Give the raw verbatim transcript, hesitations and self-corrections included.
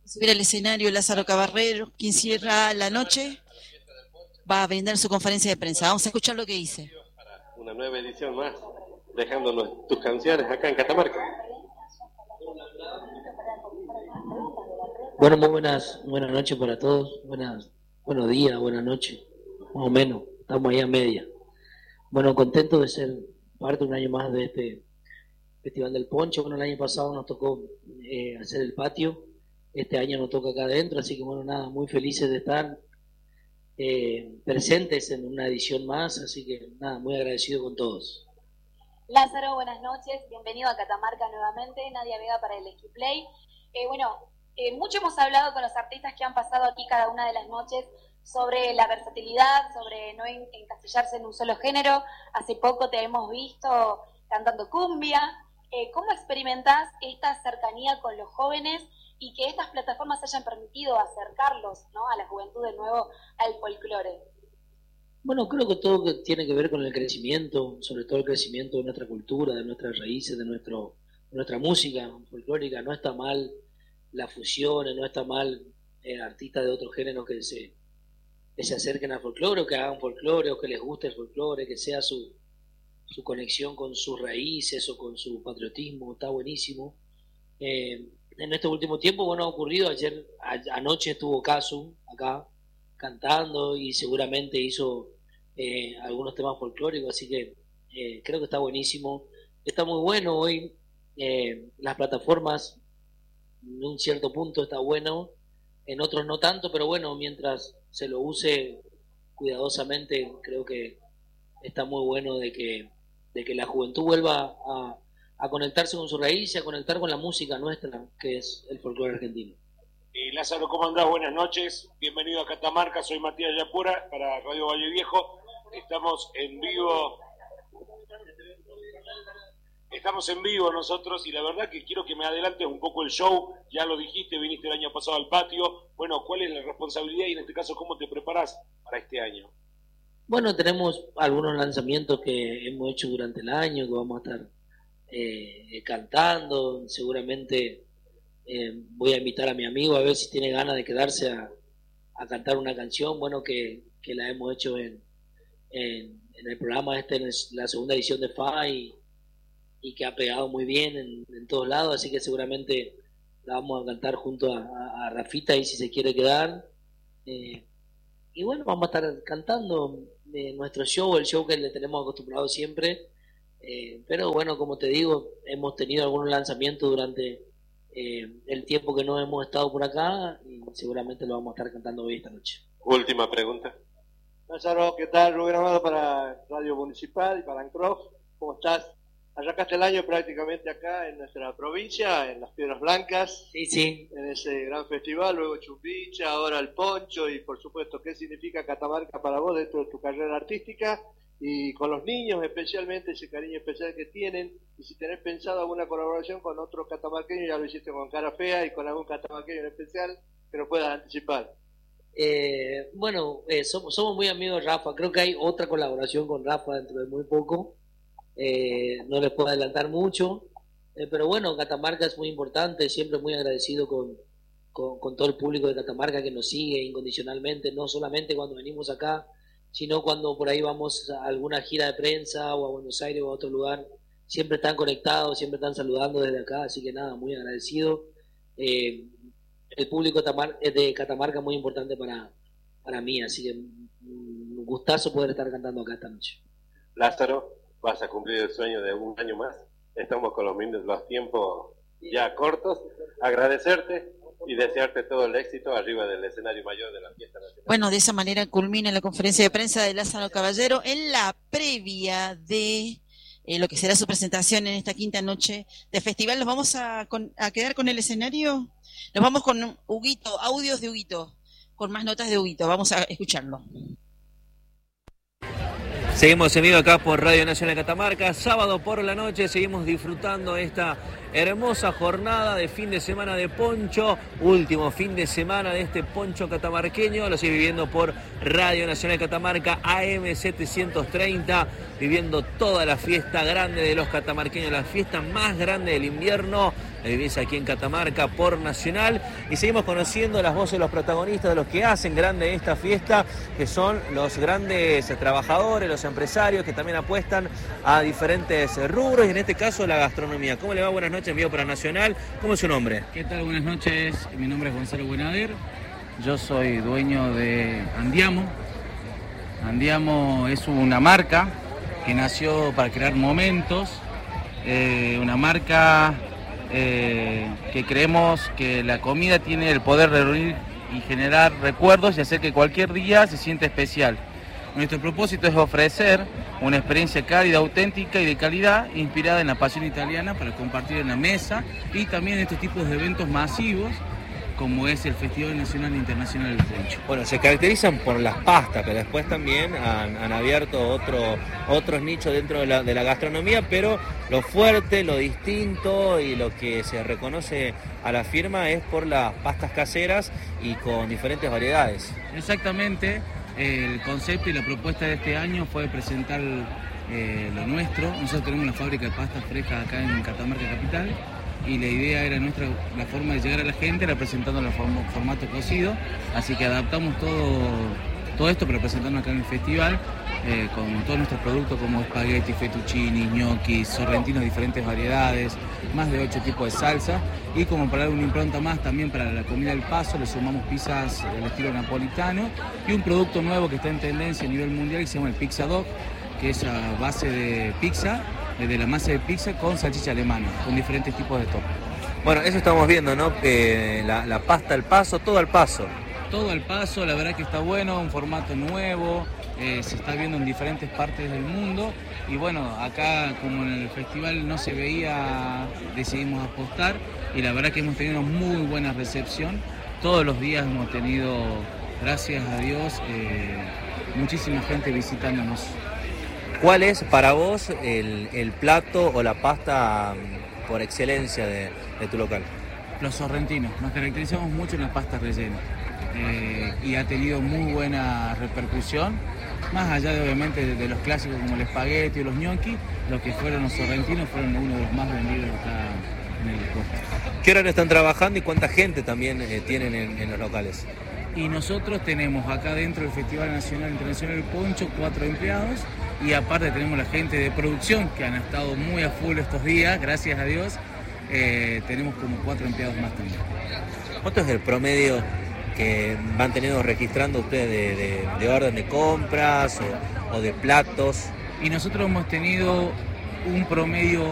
Subir al escenario Lázaro Caballero, quien cierra la noche, va a brindar su conferencia de prensa. Vamos a escuchar lo que dice. Una nueva edición más, dejándonos tus canciones acá en Catamarca. Bueno, muy buenas, buenas noches para todos, buenas, buenos días, buenas noches, más o menos, estamos ahí a media. Bueno, contento de ser parte un año más de este Festival del Poncho. Bueno, el año pasado nos tocó eh, hacer el patio, este año nos toca acá adentro, así que bueno, nada, muy felices de estar eh, presentes en una edición más, así que nada, muy agradecido con todos. Lázaro, buenas noches, bienvenido a Catamarca nuevamente, Nadia Vega para el Esquiplay. Eh, bueno, eh, mucho hemos hablado con los artistas que han pasado aquí cada una de las noches sobre la versatilidad, sobre no en, encasillarse en un solo género. Hace poco te hemos visto cantando cumbia. Eh, ¿Cómo experimentás esta cercanía con los jóvenes y que estas plataformas hayan permitido acercarlos, ¿no?, a la juventud de nuevo al folclore? Bueno, creo que todo que tiene que ver con el crecimiento, sobre todo el crecimiento de nuestra cultura, de nuestras raíces, de, nuestro, de nuestra música folclórica. No está mal la fusión, no está mal eh, artistas de otros géneros que se, que se acerquen al folclore, o que hagan folclore, o que les guste el folclore, que sea su, su conexión con sus raíces o con su patriotismo, está buenísimo. Eh, en este último tiempo, bueno, ha ocurrido, ayer, a, anoche estuvo Casu acá cantando y seguramente hizo eh, algunos temas folclóricos, así que eh, creo que está buenísimo. Está muy bueno hoy, eh, las plataformas, en un cierto punto está bueno, en otros no tanto, pero bueno, mientras se lo use cuidadosamente, creo que está muy bueno de que, de que la juventud vuelva a, a conectarse con su raíz y a conectar con la música nuestra, que es el folclore argentino. Eh, Lázaro, ¿cómo andás? Buenas noches, bienvenido a Catamarca, soy Matías Yapura para Radio Valle Viejo. Estamos en vivo, estamos en vivo nosotros y la verdad que quiero que me adelantes un poco el show. Ya lo dijiste, viniste el año pasado al patio. Bueno, ¿cuál es la responsabilidad y en este caso cómo te preparás para este año? Bueno, tenemos algunos lanzamientos que hemos hecho durante el año, que vamos a estar eh, cantando. Seguramente eh, voy a invitar a mi amigo a ver si tiene ganas de quedarse a, a cantar una canción, bueno, que, que la hemos hecho en, en, en el programa este, en la segunda edición de F A y, y que ha pegado muy bien en, en todos lados, así que seguramente la vamos a cantar junto a, a, a Rafita y si se quiere quedar. Eh, y bueno, vamos a estar cantando eh, nuestro show, el show que le tenemos acostumbrado siempre. Eh, pero bueno, como te digo, hemos tenido algunos lanzamientos durante eh, el tiempo que no hemos estado por acá y seguramente lo vamos a estar cantando hoy esta noche. Última pregunta. Lázaro, ¿qué tal? Rubén Amado para Radio Municipal y para Ancroft. ¿Cómo estás? Arrancaste el año prácticamente acá en nuestra provincia, en las Piedras Blancas. Sí, sí. En ese gran festival, luego Chumbicha, ahora el Poncho y por supuesto, ¿qué significa Catamarca para vos dentro de tu carrera artística? Y con los niños especialmente, ese cariño especial que tienen, y si tenés pensado alguna colaboración con otros catamarqueños, ya lo hiciste con Cara Fea y con algún catamarqueño en especial, que nos puedas anticipar. Eh, bueno, eh, somos, somos muy amigos de Rafa, creo que hay otra colaboración con Rafa dentro de muy poco, eh, no les puedo adelantar mucho, eh, pero bueno, Catamarca es muy importante, siempre muy agradecido con, con, con todo el público de Catamarca que nos sigue incondicionalmente, no solamente cuando venimos acá, sino cuando por ahí vamos a alguna gira de prensa o a Buenos Aires o a otro lugar, siempre están conectados, siempre están saludando desde acá, así que nada, muy agradecido. Eh, el público de Catamarca es muy importante para, para mí, así que un gustazo poder estar cantando acá esta noche. Lázaro, vas a cumplir el sueño de un año más, estamos con los, los tiempos ya cortos, agradecerte y desearte todo el éxito arriba del escenario mayor de la fiesta nacional. Bueno, de esa manera culmina la conferencia de prensa de Lázaro Caballero en la previa de eh, lo que será su presentación en esta quinta noche de festival. Nos vamos a, con, a quedar con el escenario, nos vamos con Huguito, audios de Huguito, con más notas de Huguito, vamos a escucharlo. Seguimos en vivo acá por Radio Nacional de Catamarca, sábado por la noche, seguimos disfrutando esta Hermosa jornada de fin de semana de poncho, último fin de semana de este poncho catamarqueño. Lo estoy viviendo por Radio Nacional Catamarca A M setecientos treinta, viviendo toda la fiesta grande de los catamarqueños, la fiesta más grande del invierno. La vivís aquí en Catamarca por Nacional, y seguimos conociendo las voces de los protagonistas, de los que hacen grande esta fiesta, que son los grandes trabajadores, los empresarios que también apuestan a diferentes rubros, y en este caso la gastronomía. ¿Cómo le va? Buenas noches, envío para Nacional. ¿Cómo es su nombre? ¿Qué tal? Buenas noches, mi nombre es Gonzalo Buenader, yo soy dueño de Andiamo. Andiamo es una marca que nació para crear momentos, eh, una marca eh, que creemos que la comida tiene el poder de reunir y generar recuerdos y hacer que cualquier día se sienta especial. Nuestro propósito es ofrecer una experiencia cálida, auténtica y de calidad, inspirada en la pasión italiana para compartir en la mesa, y también en estos tipos de eventos masivos como es el Festival Nacional e Internacional del Poncho. Bueno, se caracterizan por las pastas, pero después también han, han abierto otro, otros nichos dentro de la, de la gastronomía, pero lo fuerte, lo distinto y lo que se reconoce a la firma es por las pastas caseras y con diferentes variedades. Exactamente, el concepto y la propuesta de este año fue presentar eh, lo nuestro. Nosotros tenemos una fábrica de pastas frescas acá en Catamarca Capital, y la idea era nuestra, la forma de llegar a la gente era presentando en el form, formato cocido, así que adaptamos todo, todo esto para presentarnos acá en el festival, eh, con todos nuestros productos como espagueti, fettuccini, gnocchi, sorrentinos de diferentes variedades, más de ocho tipos de salsa, y como para dar una impronta más también para la comida del paso, le sumamos pizzas del estilo napolitano y un producto nuevo que está en tendencia a nivel mundial que se llama el Pizza Dog, que es a base de pizza, de la masa de pizza con salchicha alemana, con diferentes tipos de topping. Bueno, eso estamos viendo, ¿no? Eh, la, la pasta al paso, todo al paso. Todo al paso, la verdad que está bueno, un formato nuevo, eh, se está viendo en diferentes partes del mundo, y bueno, acá como en el festival no se veía, decidimos apostar, y la verdad que hemos tenido muy buena recepción. Todos los días hemos tenido, gracias a Dios, eh, muchísima gente visitándonos. ¿Cuál es para vos el, el plato o la pasta por excelencia de, de tu local? Los sorrentinos. Nos caracterizamos mucho en las pastas rellenas, eh, y ha tenido muy buena repercusión, más allá de obviamente de, de los clásicos como el espagueti o los gnocchi. Los que fueron los sorrentinos fueron uno de los más vendidos acá en el costo. ¿Qué horario están trabajando y cuánta gente también eh, tienen en, en los locales? Y nosotros tenemos acá dentro del Festival Nacional e Internacional del Poncho cuatro empleados, y aparte tenemos la gente de producción que han estado muy a full estos días, gracias a Dios, eh, tenemos como cuatro empleados más también. ¿Cuánto es el promedio que van teniendo registrando ustedes de, de, de orden de compras o, o de platos? Y nosotros hemos tenido un promedio